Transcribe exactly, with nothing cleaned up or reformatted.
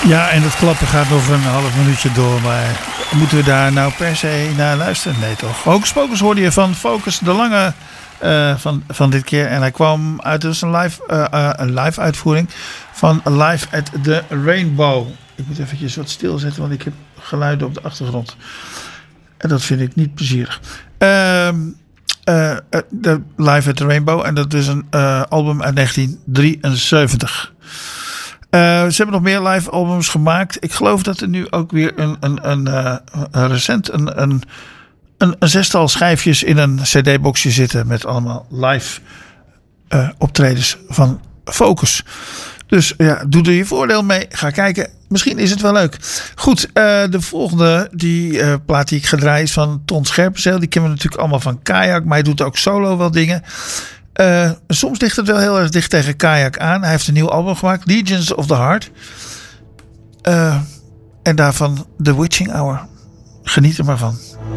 Ja, en het klappen gaat nog een half minuutje door. Maar moeten we daar nou per se naar luisteren? Nee toch. Hocus Pocus hoorde je van Focus de Lange uh, van, van dit keer. En hij kwam uit dus een live, uh, uh, een live uitvoering van Live at the Rainbow. Ik moet eventjes wat stilzetten, want ik heb geluiden op de achtergrond. En dat vind ik niet plezierig. Uh, uh, de Live at the Rainbow. En dat is een uh, album uit negentien drieënzeventig. Uh, ze hebben nog meer live albums gemaakt. Ik geloof dat er nu ook weer een, een, een, uh, een recent een, een, een, een zestal schijfjes in een cd-boxje zitten met allemaal live uh, optredens van Focus. Dus ja, doe er je voordeel mee. Ga kijken. Misschien is het wel leuk. Goed, uh, de volgende die uh, plaat die ik ga draaien is van Ton Scherpenzeel. Die kennen we natuurlijk allemaal van Kayak, maar hij doet ook solo wel dingen. Uh, soms ligt het wel heel erg dicht tegen Kayak aan. Hij heeft een nieuw album gemaakt, Legions of the Heart. Uh, en daarvan The Witching Hour. Geniet er maar van.